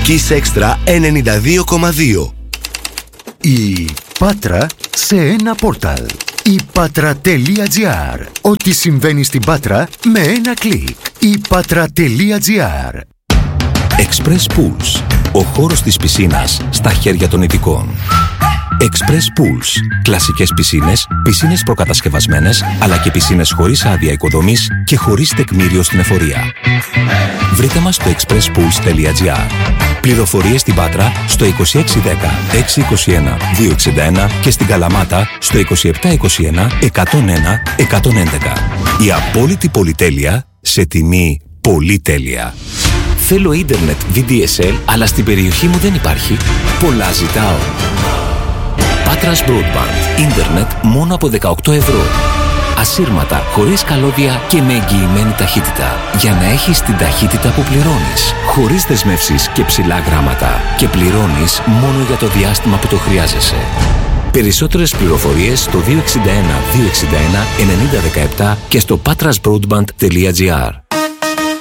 Kiss Extra 92,2. Η Πάτρα σε ένα πόρταλ. Η Patra.gr. Ό,τι συμβαίνει στην Πάτρα με ένα κλικ. Η Patra.gr. Express Pools. Ο χώρος της πισίνας στα χέρια των ειδικών. Express Pools. Κλασικές πισίνες, πισίνες προκατασκευασμένες, αλλά και πισίνες χωρίς άδεια οικοδομής και χωρίς τεκμήριο στην εφορία. Βρείτε μας στο expresspools.gr. Πληροφορίες στην Πάτρα στο 2610 621 261 και στην Καλαμάτα στο 2721 101 111. Η απόλυτη πολυτέλεια σε τιμή πολύ τέλεια. Θέλω ίντερνετ VDSL, αλλά στην περιοχή μου δεν υπάρχει. Πολλά ζητάω. Patras Broadband. Ίντερνετ μόνο από 18 ευρώ. Ασύρματα, χωρίς καλώδια και με εγγυημένη ταχύτητα. Για να έχεις την ταχύτητα που πληρώνεις. Χωρίς δεσμεύσεις και ψηλά γράμματα. Και πληρώνεις μόνο για το διάστημα που το χρειάζεσαι. Περισσότερες πληροφορίες στο 261 261 9017 και στο patrasbroadband.gr.